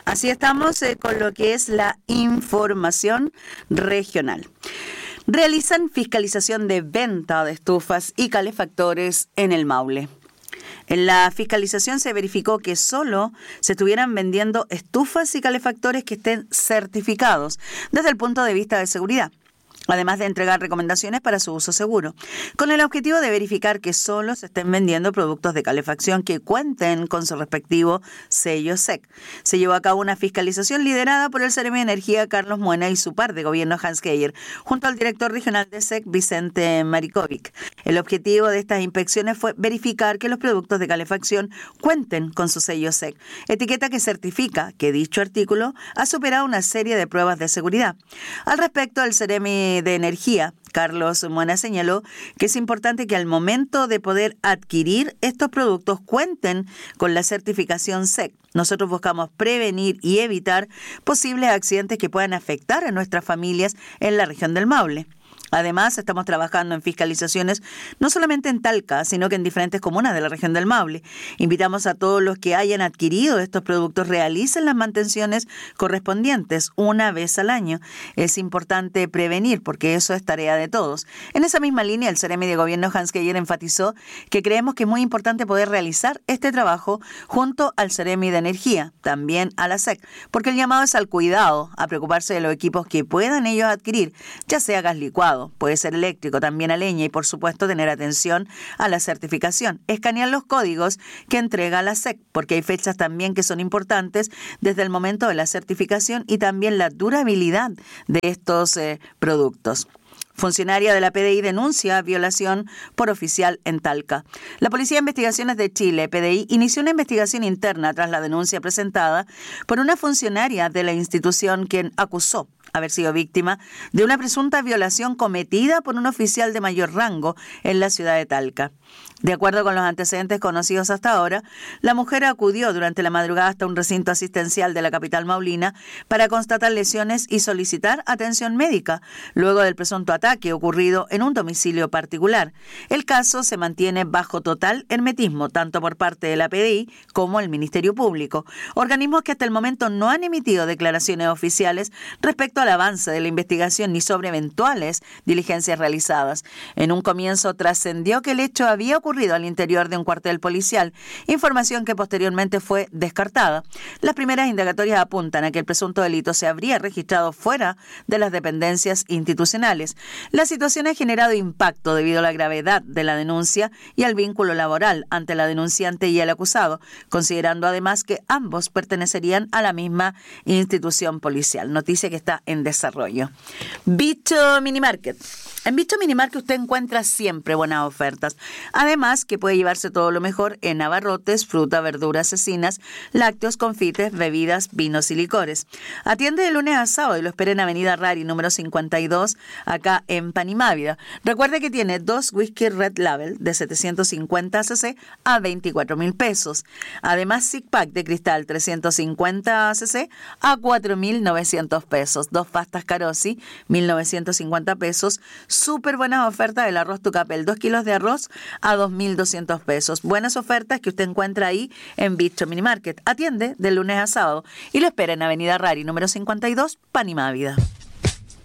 Así estamos con lo que es la información regional. Realizan fiscalización de venta de estufas y calefactores en el Maule. En la fiscalización se verificó que solo se estuvieran vendiendo estufas y calefactores que estén certificados desde el punto de vista de seguridad, además de entregar recomendaciones para su uso seguro, con el objetivo de verificar que solo se estén vendiendo productos de calefacción que cuenten con su respectivo sello SEC. Se llevó a cabo una fiscalización liderada por el Seremi de Energía Carlos Muena y su par de gobierno Hans Geier, junto al director regional de SEC Vicente Marikovic. El objetivo de estas inspecciones fue verificar que los productos de calefacción cuenten con su sello SEC, etiqueta que certifica que dicho artículo ha superado una serie de pruebas de seguridad. Al respecto, el Seremi de Energía, Carlos Muena, señaló que es importante que al momento de poder adquirir estos productos cuenten con la certificación SEC. Nosotros buscamos prevenir y evitar posibles accidentes que puedan afectar a nuestras familias en la región del Maule. Además, estamos trabajando en fiscalizaciones no solamente en Talca, sino que en diferentes comunas de la región del Maule. Invitamos a todos los que hayan adquirido estos productos, realicen las mantenciones correspondientes una vez al año. Es importante prevenir porque eso es tarea de todos. En esa misma línea, el Seremi de Gobierno Hans Geier enfatizó que creemos que es muy importante poder realizar este trabajo junto al Seremi de Energía, también a la SEC, porque el llamado es al cuidado, a preocuparse de los equipos que puedan ellos adquirir, ya sea gas licuado, puede ser eléctrico, también a leña y por supuesto tener atención a la certificación. Escanear los códigos que entrega la SEC, porque hay fechas también que son importantes desde el momento de la certificación y también la durabilidad de estos productos. Funcionaria de la PDI denuncia violación por oficial en Talca. La Policía de Investigaciones de Chile, PDI, inició una investigación interna tras la denuncia presentada por una funcionaria de la institución quien acusó haber sido víctima de una presunta violación cometida por un oficial de mayor rango en la ciudad de Talca. De acuerdo con los antecedentes conocidos hasta ahora, la mujer acudió durante la madrugada hasta un recinto asistencial de la capital maulina para constatar lesiones y solicitar atención médica, luego del presunto ataque ocurrido en un domicilio particular. El caso se mantiene bajo total hermetismo, tanto por parte de la PDI como el Ministerio Público, organismos que hasta el momento no han emitido declaraciones oficiales respecto al avance de la investigación ni sobre eventuales diligencias realizadas. En un comienzo trascendió que el hecho había ocurrido al interior de un cuartel policial, información que posteriormente fue descartada. Las primeras indagatorias apuntan a que el presunto delito se habría registrado fuera de las dependencias institucionales. La situación ha generado impacto debido a la gravedad de la denuncia y al vínculo laboral ante la denunciante y el acusado, considerando además que ambos pertenecerían a la misma institución policial. Noticia que está en desarrollo. Bicho Mini Market. En Bicho Mini Market usted encuentra siempre buenas ofertas. Además que puede llevarse todo lo mejor en abarrotes, fruta, verduras, cecinas, lácteos, confites, bebidas, vinos y licores. Atiende de lunes a sábado y lo espera en Avenida Rari, número 52, acá en Panimávida. Recuerde que tiene 2 whisky Red Label de 750 cc a 24.000 pesos. Además, Six Pack de cristal 350 cc a 4.900 pesos. 2 pastas Carosi, 1.950 pesos. Súper buenas ofertas del arroz Tucapel, 2 kilos de arroz a 2.200 pesos. Buenas ofertas que usted encuentra ahí en Bicho Mini Market. Atiende de lunes a sábado y lo espera en Avenida Rari, número 52, Panimávida.